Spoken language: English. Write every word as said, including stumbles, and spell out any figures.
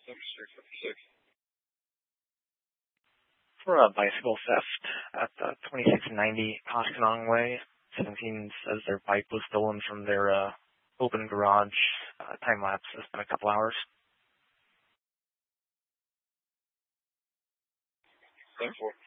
For a bicycle theft at uh, twenty-six ninety Pascanong Way, seventeen says their bike was stolen from their uh, open garage. Uh, time lapse has been a couple hours. ten four.